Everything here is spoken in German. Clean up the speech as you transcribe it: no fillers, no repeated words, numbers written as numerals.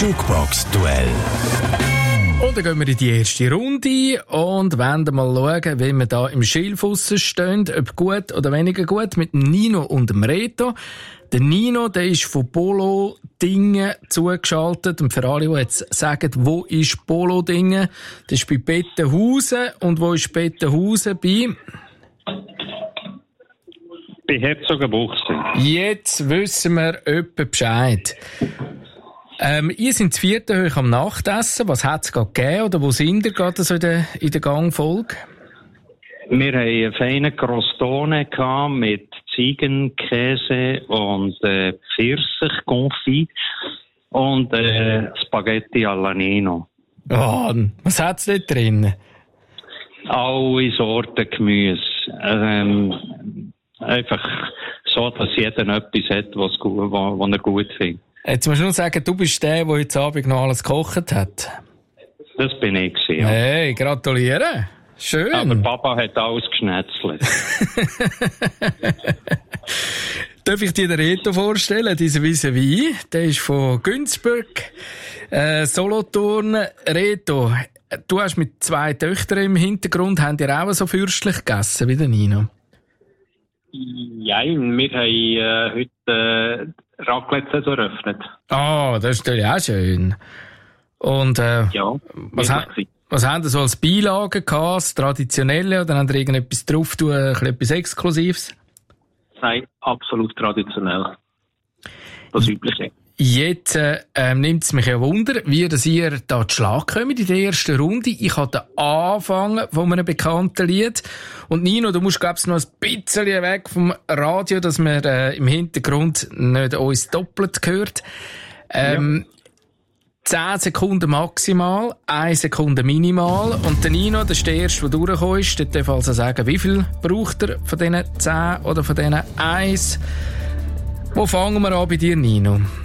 Jukebox-Duell. Und dann gehen wir in die erste Runde und wollen mal schauen, wie wir da im Schilfuss stehen, ob gut oder weniger gut, mit dem Nino und dem Reto. Der Nino, der ist von Polo Dingen zugeschaltet. Und für alle, die jetzt sagen, wo ist Polo Dingen? Das ist bei Bettenhausen. Und wo ist Bettenhausen? Bei Herzogenbuchsee. Jetzt wissen wir etwa Bescheid. Ihr seid das 4. hoch am Nachtessen. Was hat es gerade gegeben? Oder wo sind ihr gerade so in der Gangfolge? Wir hatten einen feinen Crostone mit Ziegenkäse und Pfirsichkonfit und Spaghetti alla Nino. Oh, was hat es dort drin? Alle Sorten Gemüse. Einfach so, dass jeder etwas hat, was er gut findet. Jetzt musst du nur sagen, du bist der heute Abend noch alles gekocht hat. Das bin ich gewesen, ja. Hey, gratuliere. Schön. Aber Papa hat alles geschnetzelt. Darf ich dir den Reto vorstellen, diesen Vis-à-vis? Der ist von Günzburg, Solothurn. Reto, du hast mit 2 Töchtern im Hintergrund, habt ihr auch so fürstlich gegessen wie der Nino? Ja, wir haben heute Raclette eröffnet. Ah, das ist natürlich auch schön. Und ja, was haben Sie so als Beilage gehabt, das Traditionelle, oder haben Sie irgendetwas drauf tun, etwas Exklusives? Nein, absolut traditionell. Das Übliche. Jetzt nimmt es mich ja Wunder, wie dass ihr da zu Schlag kommt in der ersten Runde. Ich habe den Anfang von einem bekannten Lied. Und Nino, du musst, glaubst noch ein bisschen weg vom Radio, dass man im Hintergrund nicht uns doppelt hört. 10 Sekunden maximal, 1 Sekunde minimal. Und der Nino, das ist der Erste, der durchgekommen ist. Der darf also sagen, wie viel braucht er von diesen 10 oder von diesen 1. Wo fangen wir an bei dir, Nino?